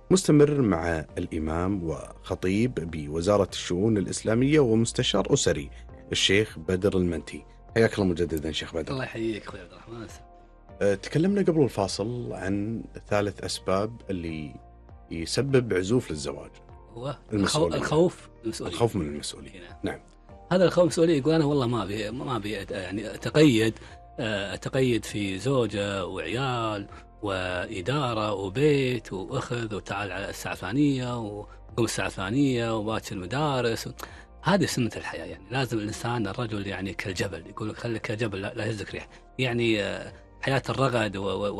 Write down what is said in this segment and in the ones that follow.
مستمر مع الإمام وخطيب بوزارة الشؤون الإسلامية ومستشار أسري الشيخ بدر المنتي. حياك الله مجددا شيخ بدر. الله يحييك أخوي عبد الرحمن. تكلمنا قبل الفاصل عن 3 أسباب اللي يسبب عزوف للزواج. هو الخوف من المسؤولية. نعم. هذا الخوف من المسؤولية يقول أنا والله ما بي يعني أتقيد في زوجة وعيال وإدارة وبيت وأخذ وتعال على الساعة الفلانية وقم الساعة الفلانية وباكر المدارس. هذه سنة الحياة، يعني لازم الإنسان الرجل يعني كالجبل، يقول لك خليك كجبل لا يهزك ريح. يعني حياة الرغد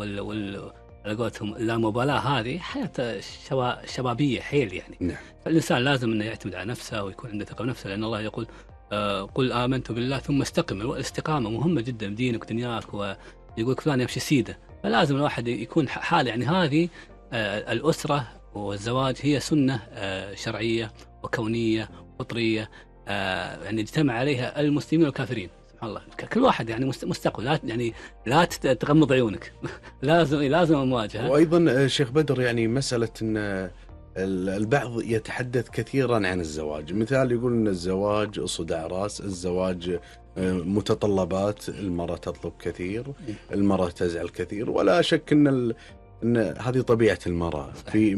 على قولتهم اللامبالاة هذه حياة شبابية حيل يعني. نعم. فالإنسان لازم أنه يعتمد على نفسه ويكون عنده ثقة بنفسه، لأن الله يقول قل آمنت بالله ثم استقم. الاستقامة مهمة جدا بدينك ودنياك، ويقول فلان يمشي سيدة، فلازم الواحد يكون حال. يعني هذه الأسرة والزواج هي سنة شرعية وكونية فطرية، يعني اجتمع عليها المسلمين والكافرين. سبحان الله، كل واحد يعني مستقبل، لا تغمض عيونك. لازم المواجهة. وأيضا شيخ بدر، يعني مسألة أن البعض يتحدث كثيرا عن الزواج، مثال يقول أن الزواج صداع راس، الزواج متطلبات، المرأة تطلب كثير، المرأة تزعل كثير. ولا شك أن هذه طبيعة المرأة. في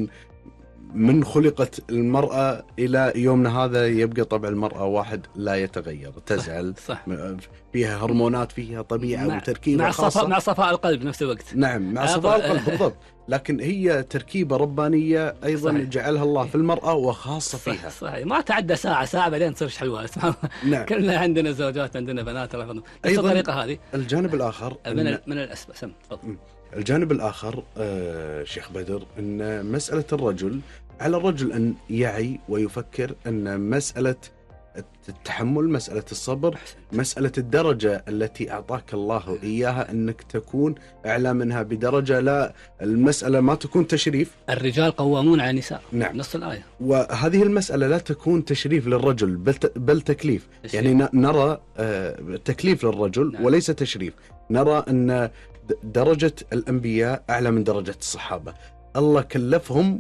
من خلقت المرأة إلى يومنا هذا يبقى طبع المرأة واحد لا يتغير، تزعل. صح. فيها هرمونات، فيها طبيعة وتركيبة خاصة، مع صفاء القلب نفس الوقت. نعم، مع صفاء القلب بالضبط. لكن هي تركيبة ربانية أيضا. صحيح. جعلها الله في المرأة وخاصة فيها. صحيح. ما تعدى ساعة بعدين تصير حلوة. نعم. كلنا عندنا زوجات، عندنا بنات، أيضا الطريقة هذه. الجانب الآخر من الأسباب. الجانب الآخر شيخ بدر، أن مسألة الرجل، على الرجل أن يعي ويفكر أن مسألة التحمل، مسألة الصبر، مسألة الدرجة التي أعطاك الله إياها أنك تكون أعلى منها بدرجة. لا، المسألة ما تكون تشريف. الرجال قوامون على النساء. نعم. نص الآية. وهذه المسألة لا تكون تشريف للرجل بل تكليف. يعني نرى تكليف للرجل. نعم. وليس تشريف. نرى أن درجة الأنبياء أعلى من درجة الصحابة. الله كلفهم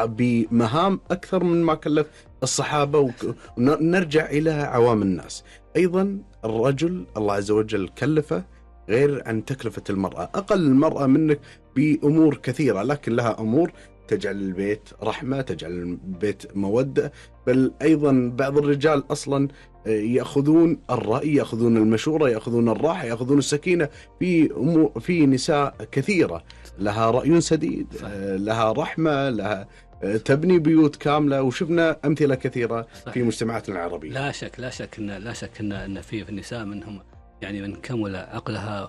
بمهام أكثر من ما كلف الصحابة. ونرجع إلى عوام الناس. أيضا الرجل الله عز وجل كلفه غير عن تكلفة المرأة. أقل المرأة منك بأمور كثيرة، لكن لها أمور تجعل البيت رحمة، تجعل البيت مودة. بل أيضا بعض الرجال أصلا يأخذون الرأي، يأخذون المشورة، يأخذون الراحة، يأخذون السكينة في نساء كثيرة لها رأي سديد. لها رحمة، لها تبني بيوت كاملة. وشفنا أمثلة كثيرة. صحيح. في مجتمعاتنا العربية. لا شك إن في النساء منهم يعني من كمل عقلها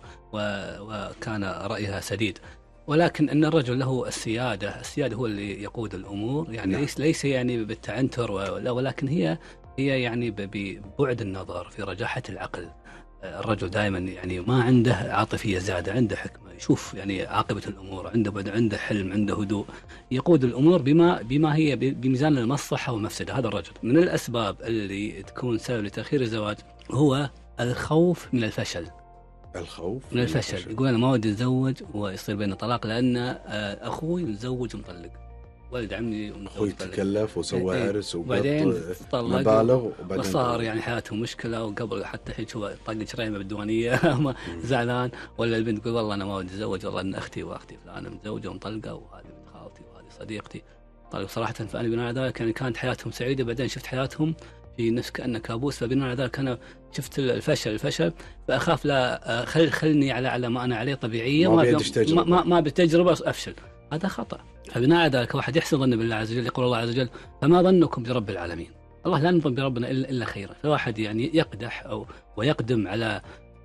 وكان رأيها سديد، ولكن أن الرجل له السيادة هو اللي يقود الأمور. يعني نعم. ليس يعني بالتعنتر ولكن هي يعني ببعد النظر، في رجاحة العقل. الرجل دائما يعني ما عنده عاطفية زيادة، عنده حكمة، يشوف يعني عاقبة الأمور، عنده حلم، عنده هدوء، يقود الأمور بما هي بميزان المصلحة والمفسدة. هذا الرجل. من الأسباب اللي تكون سبب لتأخير الزواج هو الخوف من الفشل. الخوف من الفشل. يقول أنا ما ودي أتزوج ويصير بيننا طلاق، لأن أخوي متزوج ومطلق، ولد عمي أخوي تكلف وسوى عرس وبعدين مبالغ، وصار يعني حياتهم مشكلة. وقبل حتى الحين شو طاق شريمة بالديوانية زعلان. ولا البنت تقول والله أنا ما ودي أتزوج، والله أن أختي فلانة متزوجة ومطلقة، وهذه بنت خالتي وهذه صديقتي. طيب صراحة فأنا بناء على ذلك يعني كانت حياتهم سعيدة، بعدين شفت حياتهم في نفس كأنه كابوس. فبناء على ذلك أنا شفت الفشل، فأخاف لا خلني على ما أنا عليه طبيعية، ما بتجربة أفشل. هذا خطأ. فبناء على ذلك واحد يحسن ظن بالله عز وجل. يقول الله عز وجل فما ظنكم برب العالمين. الله لا نظن بربنا إلا خيرا. فواحد يعني يقدح ويقدم على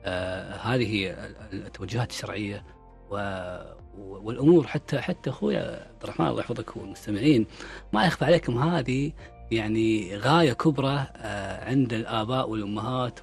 هذه التوجهات الشرعية والأمور. حتى أخويا عبد الرحمن الله يحفظك والمستمعين، ما يخفى عليكم هذه يعني غاية كبرى عند الآباء والأمهات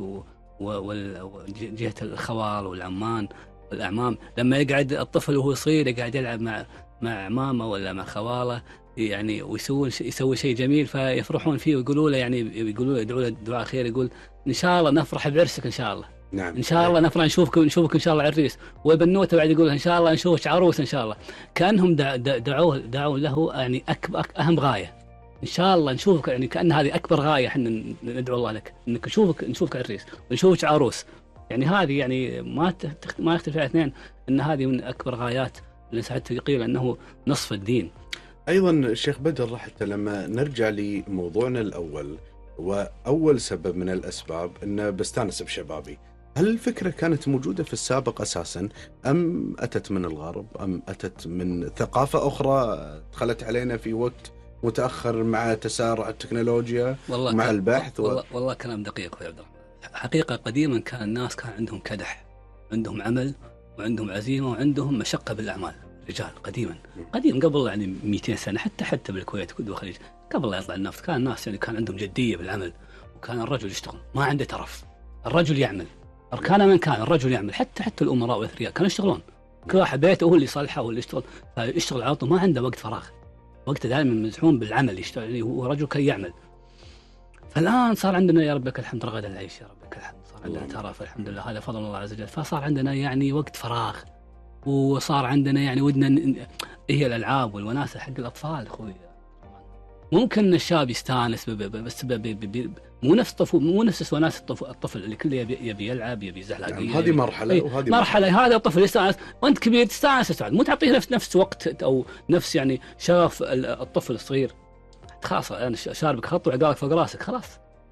وجهة الخوال والعمان والأعمام. لما يقعد الطفل وهو صغير يقعد يلعب مع عمامه ولا مع خواله، يعني يسوي شيء جميل فيفرحون فيه ويقولوا له، يعني يقولوا له يدعوا له دعاء خير، يقول إن شاء الله نفرح بعرسك إن شاء الله. نعم. ان شاء الله نفرح نشوفك ان شاء الله عريس. وبنوته بعد يقول ان شاء الله نشوفك عروس ان شاء الله. كانهم دعوا له يعني اهم غايه. ان شاء الله نشوفك، يعني كأن هذه اكبر غايه احنا ندعو الله لك، انك نشوفك عريس ونشوفك عروس. يعني هذه يعني ما يختلف على اثنين ان هذه من اكبر غايات اللي حتى قيل انه نصف الدين. ايضا الشيخ بدر، حتى لما نرجع لموضوعنا الاول، واول سبب من الاسباب انه بستانس بشبابي، هل الفكره كانت موجوده في السابق اساسا، ام اتت من الغرب، ام اتت من ثقافه اخرى دخلت علينا في وقت متاخر مع تسارع التكنولوجيا ومع البحث؟ والله كلام دقيق يا عبد الرحمن. حقيقه قديما كان الناس كان عندهم كدح، عندهم عمل وعندهم عزيمه وعندهم مشقه بالاعمال. رجال قديم قبل يعني 200 سنه، حتى بالكويت والخليج قبل لا يطلع النفط، كان الناس يعني كان عندهم جديه بالعمل، وكان الرجل يشتغل ما عنده ترف. الرجل يعمل كان من كان الرجل يعمل. حتى الامراء والاثرياء كانوا يشتغلون، كل واحد بيته هو اللي يصلحه هو اللي يشتغل، فيشتغل على طول، ما عنده وقت فراغ، وقته دائما مزحوم بالعمل، يشتغل هو رجل كي يعمل. فالان صار عندنا يا ربك الحمد رغد العيش، يا ربك الحمد، صار عندنا ترف الحمد لله، هذا فضل الله عز وجل. فصار عندنا يعني وقت فراغ، وصار عندنا يعني ودنا هي الالعاب والوناسه حق الاطفال. اخوي ممكن الشاب يستانس بس مو نفس وناس الطفل اللي كله يبي يلعب، يبي يزحلق. يعني هذه مرحله وهذه مرحله. هذا الطفل يستانس وانت كبير تستانس سعد، مو تعطيه نفس وقت او نفس يعني شغف الطفل الصغير. خلاص انا شاربك خط وعقالك فوق راسك خلاص.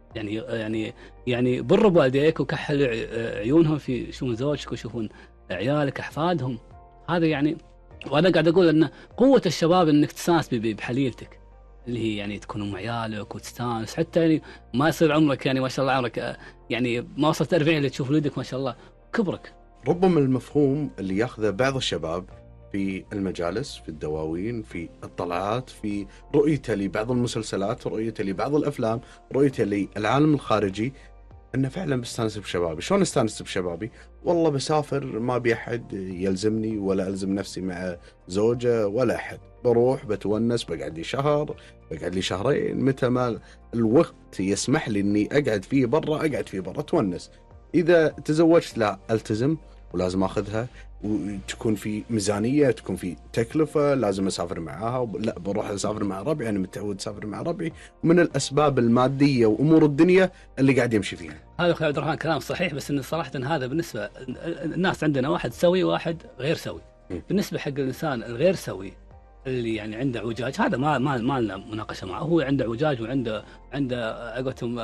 يعني بر بوالديك وكحل عيونهم في يشوفون زوجك ويشوفون عيالك احفادهم. هذا يعني، وانا قاعد اقول ان قوه الشباب انك تستانس بحليلتك اللي هي يعني تكون مع عيالك وتستانس، حتى يعني ما يصير عمرك يعني ما شاء الله عمرك يعني ما وصلت 40 اللي تشوف ولدك ما شاء الله كبرك. ربما المفهوم اللي ياخذه بعض الشباب في المجالس، في الدواوين، في الطلعات، في رؤيته لبعض المسلسلات، رؤيته لبعض الافلام، رؤيته للعالم الخارجي، انه فعلا بستانس بشبابي. شلون استانس بشبابي؟ والله بسافر، ما بي احد يلزمني ولا الزم نفسي مع زوجه ولا احد، بروح بتونس، بقعد لي شهر، بقعد لي شهرين، متى ما الوقت يسمح لي اني اقعد فيه برا اقعد فيه برا اتونس. اذا تزوجت لا التزم ولازم اخذها، وتكون في ميزانيه، تكون في تكلفه، لازم اسافر معاها، لا بروح اسافر مع ربعي، انا متعود اسافر مع ربعي، ومن الاسباب الماديه وامور الدنيا اللي قاعد يمشي فيها. هذا اخوي عبد الرحمن كلام صحيح، بس ان صراحه هذا بالنسبه الناس عندنا واحد سوي واحد غير سوي. بالنسبه حق الانسان الغير سوي اللي يعني عنده اعوجاج، هذا ما لنا مناقشه معه، هو عنده اعوجاج وعنده عقولتهم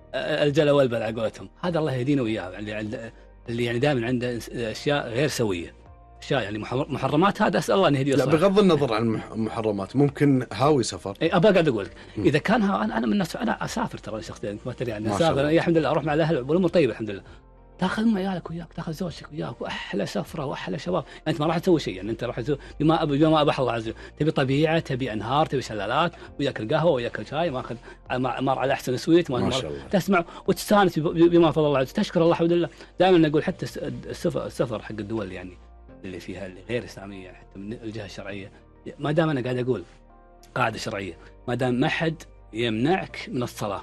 الجلا والبل عقولتهم، هذا الله يهدينا وياه. اللي يعني دائما عنده اشياء غير سويه، اشياء يعني محرمات، هذا اسال الله ان يهديه. لا بغض النظر عن المحرمات، ممكن هاوي سفر. اي ابى قاعد اقول اذا كان انا من الناس، انا اسافر ترى شخصيا ما تدري يعني، اسافر يا الحمد لله، اروح مع الاهل والامور طيبه الحمد لله، تاخذ ام عيالك وياك، تاخذ زوجتك وياك، واحلى سفره واحلى شباب. يعني انت ما راح تسوي شيء، يعني انت راح تسوي بما اباح الله عز وجل، تبي طبيعه، تبي انهار، تبي شلالات، وياك القهوه وياك الشاي، ماخذ مار على احسن سويت، ما شاء الله، تسمع وتستانس بما فضل الله عز وجل، تشكر الله الحمد لله. دائما نقول حتى السفر حق الدول يعني اللي فيها اللي غير اسلاميه، حتى من الجهه الشرعيه، ما دام انا قاعد اقول قاعده شرعيه، ما دام ما حد يمنعك من الصلاه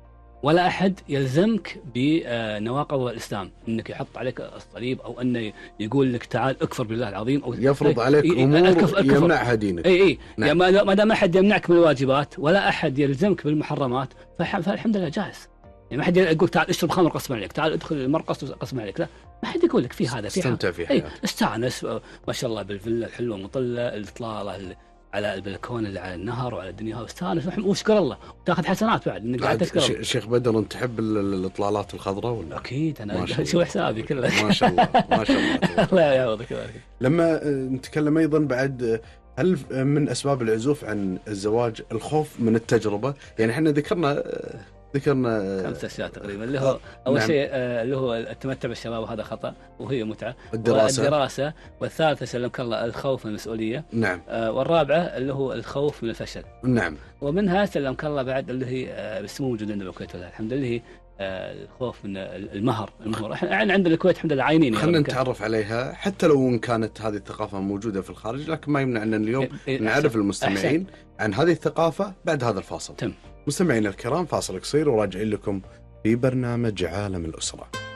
ولا أحد يلزمك بنواقض الإسلام، إنك يحط عليك الصليب أو أنه يقول لك تعال اكفر بالله العظيم، أو يفرض عليك أمور يمنعها دينك. نعم. يعني ما دام أحد يمنعك من الواجبات ولا أحد يلزمك بالمحرمات، فالحمد لله جائز. يعني ما حد يقول تعال اشرب خمر قسما عليك، تعال ادخل المرقص قسما عليك، لا ما حد يقول لك في هذا، في استمتع في حياتك، استانس ما شاء الله بالفيلا الحلوة المطلة، الإطلالة على البلكونه اللي على النهر وعلى الدنيا، واستانس واشكر الله وتاخذ حسنات بعد انك قاعد تشكر الله. شيخ بدر، انت تحب الاطلالات الخضراء ولا؟ اكيد انا شو حسابي كله. ما شاء الله ما شاء الله. الله يعوضك. لما نتكلم ايضا بعد، هل من اسباب العزوف عن الزواج الخوف من التجربه؟ يعني احنا ذكرنا 5 أشياء تقريبا، اللي هو أول نعم. شيء اللي هو التمتع بالشباب، وهذا خطأ وهي متعة. الدراسة. والثالثة سلمك الله الخوف من المسؤولية. نعم. والرابعة اللي هو الخوف من الفشل. نعم. ومنها سلمك الله بعد اللي هي بس مو موجود عندنا بالكويت ولا الحمد لله، هي الخوف من المهر. احنا عندنا الكويت الحمد لله عاينين. خلينا نتعرف عليها، حتى لو ان كانت هذه الثقافة موجودة في الخارج، لكن ما يمنع ان اليوم نعرف المستمعين عن هذه الثقافة بعد هذا الفاصل. تم. مستمعينا الكرام، فاصل قصير وراجعين لكم في برنامج عالم الأسرة.